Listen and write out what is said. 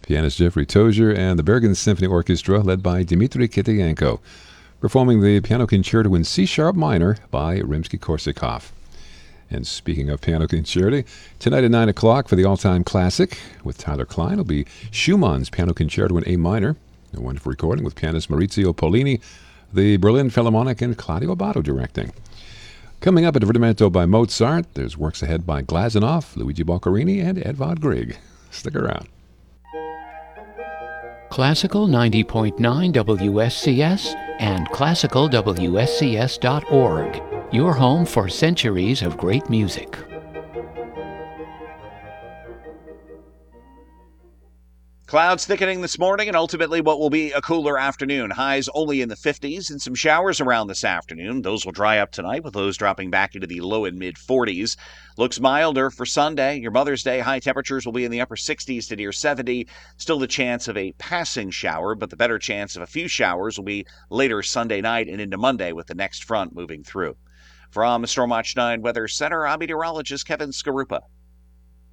Pianist Jeffrey Tozier and the Bergen Symphony Orchestra, led by Dmitry Kitayenko, performing the Piano Concerto in C-sharp minor by Rimsky-Korsakov. And speaking of piano concerti, tonight at 9 o'clock for the all-time classic with Tyler Klein will be Schumann's Piano Concerto in A minor, a wonderful recording with pianist Maurizio Pollini, the Berlin Philharmonic, and Claudio Abbado directing. Coming up, a divertimento by Mozart. There's works ahead by Glazunov, Luigi Boccherini, and Edvard Grieg. Stick around. Classical 90.9 WSCS and classicalwscs.org. Your home for centuries of great music. Clouds thickening this morning and ultimately what will be a cooler afternoon. Highs only in the 50s and some showers around this afternoon. Those will dry up tonight with those dropping back into the low and mid 40s. Looks milder for Sunday. Your Mother's Day high temperatures will be in the upper 60s to near 70. Still the chance of a passing shower, but the better chance of a few showers will be later Sunday night and into Monday with the next front moving through. From Storm Watch 9 Weather Center, I'm meteorologist Kevin Skarupa.